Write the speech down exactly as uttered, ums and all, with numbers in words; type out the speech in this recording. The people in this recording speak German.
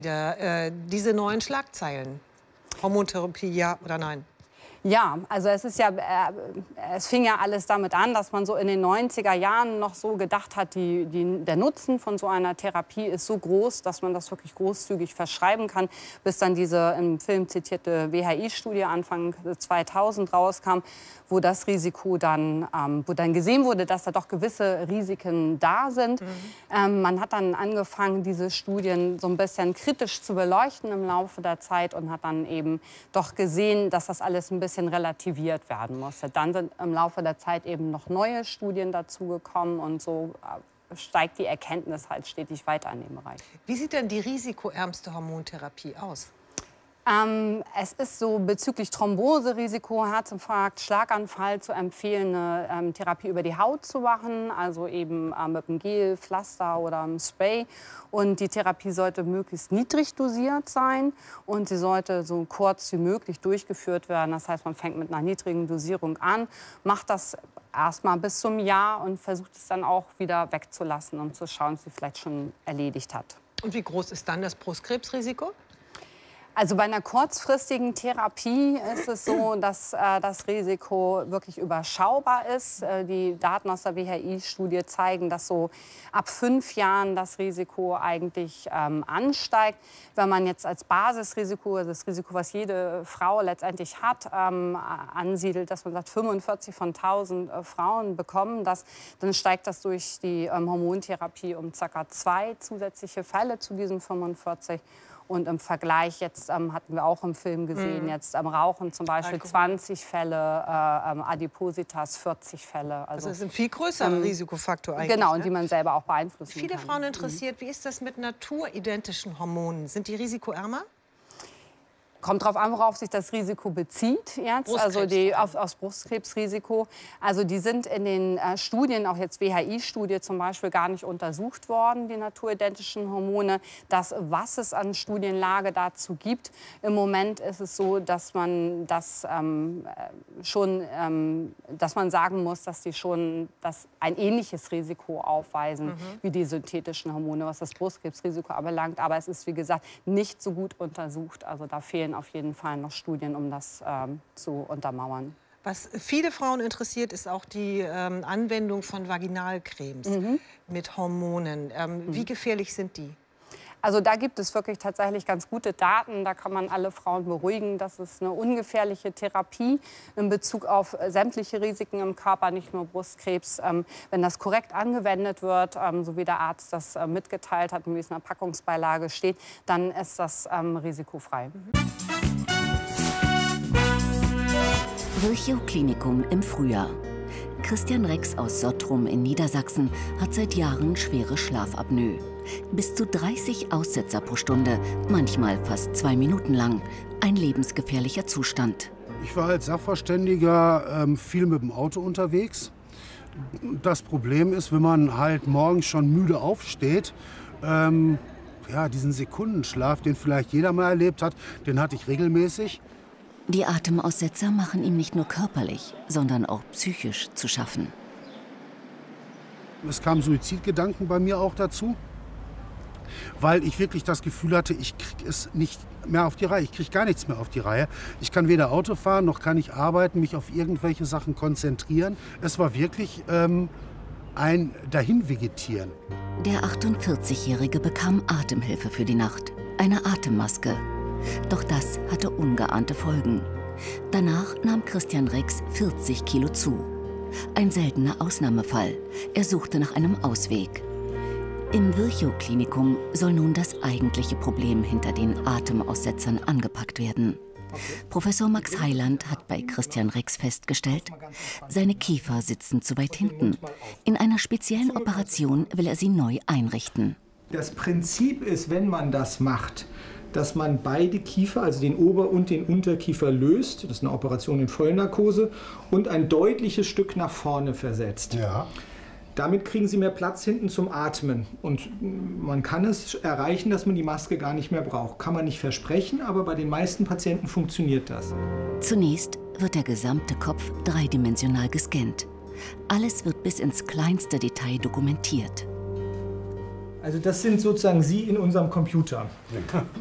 Der, äh, diese neuen Schlagzeilen. Hormontherapie, ja oder nein? Ja, also es ist ja, äh, es fing ja alles damit an, dass man so in den neunziger Jahren noch so gedacht hat, die, die, der Nutzen von so einer Therapie ist so groß, dass man das wirklich großzügig verschreiben kann, bis dann diese im Film zitierte W H I-Studie Anfang zweitausend rauskam, wo das Risiko dann, ähm, wo dann gesehen wurde, dass da doch gewisse Risiken da sind. Mhm. Ähm, man hat dann angefangen, diese Studien so ein bisschen kritisch zu beleuchten im Laufe der Zeit und hat dann eben doch gesehen, dass das alles ein bisschen relativiert werden musste. Dann sind im Laufe der Zeit eben noch neue Studien dazugekommen und so steigt die Erkenntnis halt stetig weiter in dem Bereich. Wie sieht denn die risikoärmste Hormontherapie aus? Ähm, es ist so bezüglich Thromboserisiko, Herzinfarkt, Schlaganfall zu empfehlen, eine ähm, Therapie über die Haut zu machen, also eben äh, mit einem Gel, Pflaster oder einem Spray. Und die Therapie sollte möglichst niedrig dosiert sein und sie sollte so kurz wie möglich durchgeführt werden. Das heißt, man fängt mit einer niedrigen Dosierung an, macht das erstmal bis zum Jahr und versucht es dann auch wieder wegzulassen, um zu schauen, ob sie vielleicht schon erledigt hat. Und wie groß ist dann das Brustkrebsrisiko? Also bei einer kurzfristigen Therapie ist es so, dass äh, das Risiko wirklich überschaubar ist. Äh, die Daten aus der W H I-Studie zeigen, dass so ab fünf Jahren das Risiko eigentlich ähm, ansteigt. Wenn man jetzt als Basisrisiko, also das Risiko, was jede Frau letztendlich hat, ähm, ansiedelt, dass man sagt, fünfundvierzig von tausend äh, Frauen bekommen das, dann steigt das durch die ähm, Hormontherapie um ca. zwei zusätzliche Fälle zu diesen fünfundvierzig. Und im Vergleich, jetzt ähm, hatten wir auch im Film gesehen, mhm. jetzt am ähm, Rauchen zum Beispiel Alkohol. zwanzig Fälle, äh, ähm, Adipositas vierzig Fälle. Also das ist ein viel größerer ähm, Risikofaktor eigentlich. Genau, und ne? die man selber auch beeinflussen Viele kann. Viele Frauen interessiert, mhm. wie ist das mit naturidentischen Hormonen? Sind die risikoärmer? Kommt darauf an, worauf sich das Risiko bezieht jetzt, also die auf, aufs Brustkrebsrisiko. Also die sind in den äh, Studien, auch jetzt W H I-Studie zum Beispiel, gar nicht untersucht worden, die naturidentischen Hormone. Das, was es an Studienlage dazu gibt, im Moment ist es so, dass man das ähm, schon, ähm, dass man sagen muss, dass die schon das ein ähnliches Risiko aufweisen mhm. wie die synthetischen Hormone, was das Brustkrebsrisiko anbelangt. Aber es ist, wie gesagt, nicht so gut untersucht. Also da fehlen auf jeden Fall noch Studien, um das ähm, zu untermauern. Was viele Frauen interessiert, ist auch die ähm, Anwendung von Vaginalcremes mhm. mit Hormonen. Ähm, mhm. Wie gefährlich sind die? Also da gibt es wirklich tatsächlich ganz gute Daten. Da kann man alle Frauen beruhigen. Das ist eine ungefährliche Therapie in Bezug auf sämtliche Risiken im Körper, nicht nur Brustkrebs. Ähm, wenn das korrekt angewendet wird, ähm, so wie der Arzt das äh, mitgeteilt hat und wie es in der Packungsbeilage steht, dann ist das ähm, risikofrei. Mhm. Virchow Klinikum im Frühjahr. Christian Rex aus Sottrum in Niedersachsen hat seit Jahren schwere Schlafapnoe. Bis zu dreißig Aussetzer pro Stunde, manchmal fast zwei Minuten lang. Ein lebensgefährlicher Zustand. Ich war als Sachverständiger ähm, viel mit dem Auto unterwegs. Das Problem ist, wenn man halt morgens schon müde aufsteht, ähm, ja, diesen Sekundenschlaf, den vielleicht jeder mal erlebt hat, den hatte ich regelmäßig. Die Atemaussetzer machen ihm nicht nur körperlich, sondern auch psychisch zu schaffen. Es kamen Suizidgedanken bei mir auch dazu, weil ich wirklich das Gefühl hatte, ich kriege es nicht mehr auf die Reihe. Ich kriege gar nichts mehr auf die Reihe. Ich kann weder Auto fahren, noch kann ich arbeiten, mich auf irgendwelche Sachen konzentrieren. Es war wirklich ähm, ein Dahinvegetieren. Der achtundvierzigjährige bekam Atemhilfe für die Nacht, eine Atemmaske. Doch das hatte ungeahnte Folgen. Danach nahm Christian Rex vierzig Kilo zu. Ein seltener Ausnahmefall. Er suchte nach einem Ausweg. Im Virchow Klinikum soll nun das eigentliche Problem hinter den Atemaussetzern angepackt werden. Professor Max Heiland hat bei Christian Rex festgestellt, seine Kiefer sitzen zu weit hinten. In einer speziellen Operation will er sie neu einrichten. Das Prinzip ist, wenn man das macht, dass man beide Kiefer, also den Ober- und den Unterkiefer löst, das ist eine Operation in Vollnarkose, und ein deutliches Stück nach vorne versetzt. Ja. Damit kriegen Sie mehr Platz hinten zum Atmen und man kann es erreichen, dass man die Maske gar nicht mehr braucht. Kann man nicht versprechen, aber bei den meisten Patienten funktioniert das. Zunächst wird der gesamte Kopf dreidimensional gescannt. Alles wird bis ins kleinste Detail dokumentiert. Also das sind sozusagen Sie in unserem Computer.